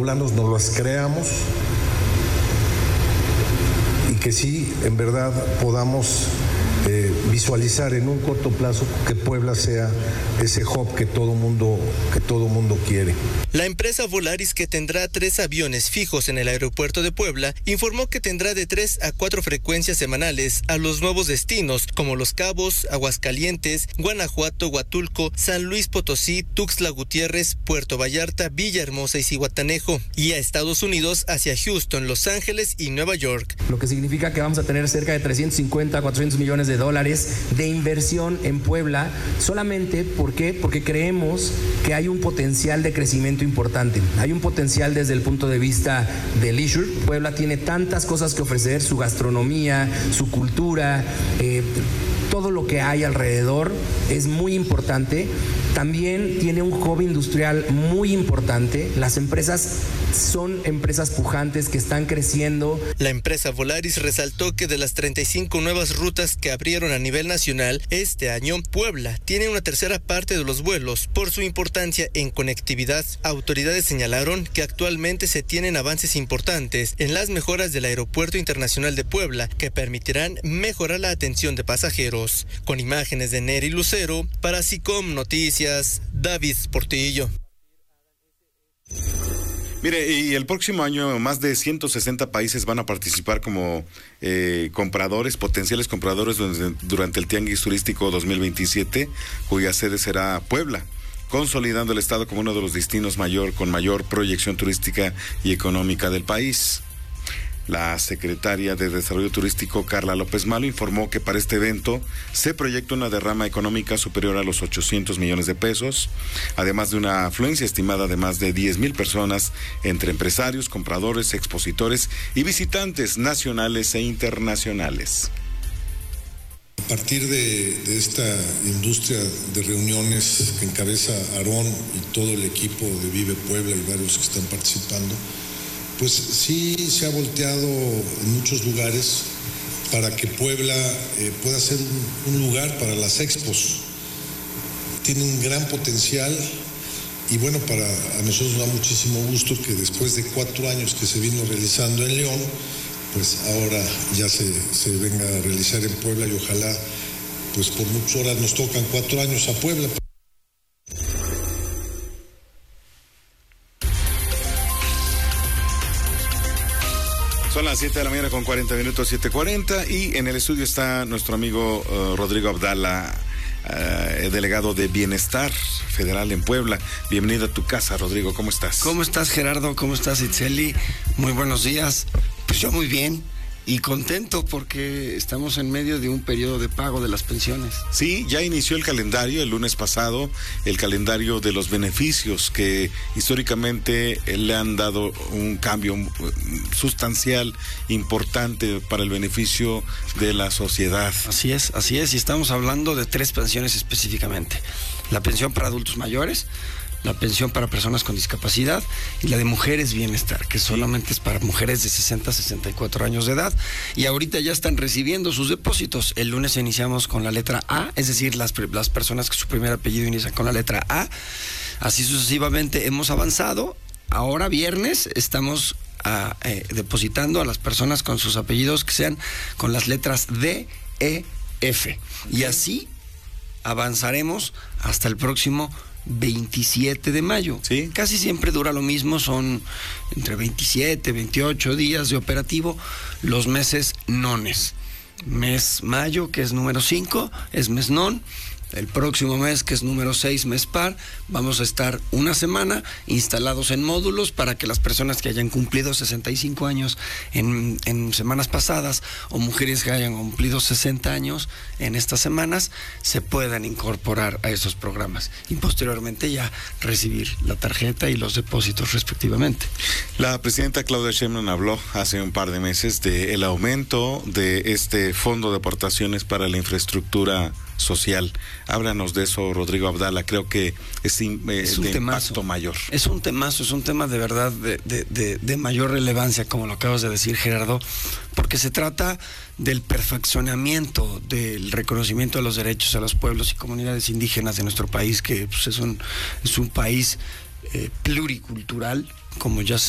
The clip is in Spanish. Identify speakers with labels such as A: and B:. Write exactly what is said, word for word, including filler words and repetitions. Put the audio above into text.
A: poblanos nos las creamos y que sí, en verdad, podamos eh, visualizar en un corto plazo que Puebla sea ese hub que todo mundo, que todo mundo quiere.
B: La empresa Volaris, que tendrá tres aviones fijos en el aeropuerto de Puebla, informó que tendrá de tres a cuatro frecuencias semanales a los nuevos destinos como Los Cabos, Aguascalientes, Guanajuato, Huatulco, San Luis Potosí, Tuxtla Gutiérrez, Puerto Vallarta, Villahermosa y Zihuatanejo, y a Estados Unidos hacia Houston, Los Ángeles y Nueva York.
C: Lo que significa que vamos a tener cerca de trescientos cincuenta a cuatrocientos millones de dólares de inversión en Puebla, solamente ¿por qué? Porque creemos que hay un potencial de crecimiento importante. Hay un potencial desde el punto de vista de leisure. Puebla tiene tantas cosas que ofrecer, su gastronomía, su cultura, eh, todo lo que hay alrededor es muy importante. También tiene un hub industrial muy importante. Las empresas son empresas pujantes que están creciendo.
B: La empresa Volaris resaltó que de las treinta y cinco nuevas rutas que abrieron a nivel nacional este año, Puebla tiene una tercera parte de los vuelos por su importancia en conectividad. Autoridades señalaron que actualmente se tienen avances importantes en las mejoras del Aeropuerto Internacional de Puebla que permitirán mejorar la atención de pasajeros. Con imágenes de Neri Lucero, para SICOM Noticias, David Portillo.
D: Mire, y el próximo año más de ciento sesenta países van a participar como eh, compradores, potenciales compradores durante el Tianguis Turístico dos mil veintisiete, cuya sede será Puebla, consolidando el estado como uno de los destinos mayor con mayor proyección turística y económica del país. La secretaria de Desarrollo Turístico, Carla López Malo, informó que para este evento se proyecta una derrama económica superior a los ochocientos millones de pesos, además de una afluencia estimada de más de diez mil personas entre empresarios, compradores, expositores y visitantes nacionales e internacionales.
E: A partir de, de esta industria de reuniones que encabeza Aarón y todo el equipo de Vive Puebla y varios que están participando, pues sí se ha volteado en muchos lugares para que Puebla eh, pueda ser un, un lugar para las expos. Tiene un gran potencial y bueno, para a nosotros nos da muchísimo gusto que después de cuatro años que se vino realizando en León, pues ahora ya se, se venga a realizar en Puebla y ojalá, pues por muchas horas nos tocan cuatro años a Puebla.
D: Son las siete de la mañana con cuarenta minutos, siete cuarenta, y en el estudio está nuestro amigo uh, Rodrigo Abdala, uh, delegado de Bienestar Federal en Puebla. Bienvenido a tu casa, Rodrigo, ¿cómo estás?
F: ¿Cómo estás, Gerardo? ¿Cómo estás, Itzeli? Muy buenos días. Pues yo muy bien y contento porque estamos en medio de un periodo de pago de las pensiones.
D: Sí, ya inició el calendario el lunes pasado, el calendario de los beneficios que históricamente le han dado un cambio sustancial, importante para el beneficio de la sociedad.
F: Así es, así es, y estamos hablando de tres pensiones específicamente. La pensión para adultos mayores, la pensión para personas con discapacidad y la de mujeres bienestar, que solamente es para mujeres de sesenta a sesenta y cuatro años de edad, y ahorita ya están recibiendo sus depósitos. El lunes iniciamos con la letra A, es decir, las, las personas que su primer apellido inicia con la letra A, así sucesivamente hemos avanzado. Ahora viernes estamos a, eh, depositando a las personas con sus apellidos que sean con las letras D, E, F, y así avanzaremos hasta el próximo veintisiete de mayo.
D: ¿Sí?
F: Casi siempre dura lo mismo, son entre veintisiete, veintiocho días de operativo. Los meses nones. Mes mayo, que es número cinco, es mes non. El próximo mes, que es número seis, mes par, vamos a estar una semana instalados en módulos para que las personas que hayan cumplido sesenta y cinco años en, en semanas pasadas o mujeres que hayan cumplido sesenta años en estas semanas se puedan incorporar a esos programas y posteriormente ya recibir la tarjeta y los depósitos respectivamente.
D: La presidenta Claudia Sheinbaum habló hace un par de meses de el aumento de este fondo de aportaciones para la infraestructura social. Háblanos de eso, Rodrigo Abdala. Creo que es, eh,
F: es un
D: de
F: temazo.
D: impacto mayor.
F: Es un temazo, es un tema de verdad de, de, de, de mayor relevancia, como lo acabas de decir, Gerardo, porque se trata del perfeccionamiento del reconocimiento de los derechos a los pueblos y comunidades indígenas de nuestro país, que pues, es un es un país eh, pluricultural, como ya se